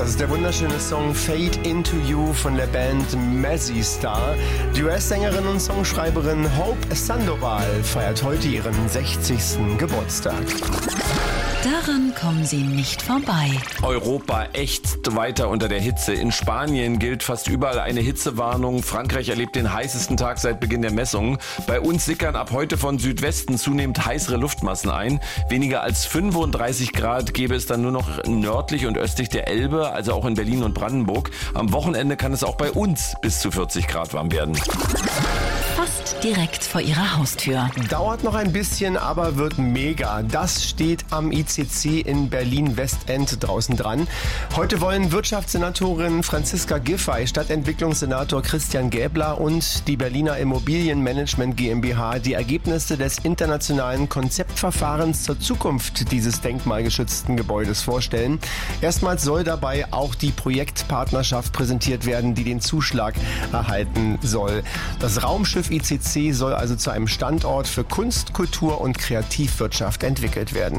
Das ist der wunderschöne Song Fade Into You von der Band Mazzy Star. Die US-Sängerin und Songschreiberin Hope Sandoval feiert heute ihren 60. Geburtstag. Daran kommen Sie nicht vorbei. Europa ächzt weiter unter der Hitze. In Spanien gilt fast überall eine Hitzewarnung. Frankreich erlebt den heißesten Tag seit Beginn der Messungen. Bei uns sickern ab heute von Südwesten zunehmend heißere Luftmassen ein. Weniger als 35 Grad gäbe es dann nur noch nördlich und östlich der Elbe, also auch in Berlin und Brandenburg. Am Wochenende kann es auch bei uns bis zu 40 Grad warm werden. Fast direkt vor Ihrer Haustür. Dauert noch ein bisschen, aber wird mega. Das steht am ICC in Berlin-Westend draußen dran. Heute wollen Wirtschaftssenatorin Franziska Giffey, Stadtentwicklungssenator Christian Gäbler und die Berliner Immobilienmanagement GmbH die Ergebnisse des internationalen Konzeptverfahrens zur Zukunft dieses denkmalgeschützten Gebäudes vorstellen. Erstmals soll dabei auch die Projektpartnerschaft präsentiert werden, die den Zuschlag erhalten soll. Das Raumschiff ICC soll also zu einem Standort für Kunst, Kultur und Kreativwirtschaft entwickelt werden.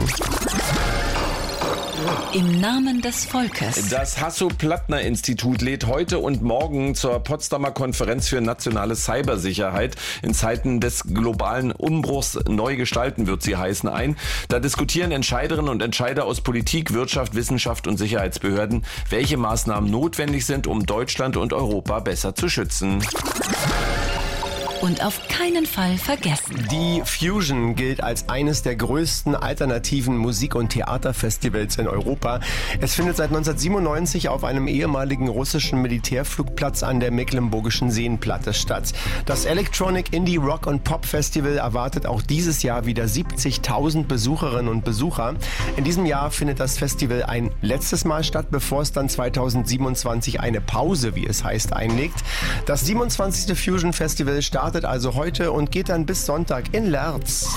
Im Namen des Volkes. Das Hasso-Plattner-Institut lädt heute und morgen zur Potsdamer Konferenz für nationale Cybersicherheit in Zeiten des globalen Umbruchs neu gestalten, wird sie heißen, ein. Da diskutieren Entscheiderinnen und Entscheider aus Politik, Wirtschaft, Wissenschaft und Sicherheitsbehörden, welche Maßnahmen notwendig sind, um Deutschland und Europa besser zu schützen. Und auf keinen Fall vergessen. Die Fusion gilt als eines der größten alternativen Musik- und Theaterfestivals in Europa. Es findet seit 1997 auf einem ehemaligen russischen Militärflugplatz an der Mecklenburgischen Seenplatte statt. Das Electronic Indie Rock und Pop Festival erwartet auch dieses Jahr wieder 70.000 Besucherinnen und Besucher. In diesem Jahr findet das Festival ein letztes Mal statt, bevor es dann 2027 eine Pause, wie es heißt, einlegt. Das 27. Fusion Festival startet also heute und geht dann bis Sonntag in Lerz.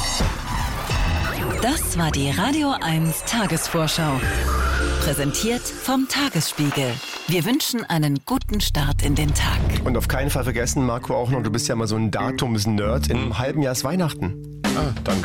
Das war die Radio 1 Tagesvorschau. Präsentiert vom Tagesspiegel. Wir wünschen einen guten Start in den Tag. Und auf keinen Fall vergessen, Marco, auch noch, du bist ja mal so ein Datumsnerd. In einem halben Jahr ist Weihnachten. Dann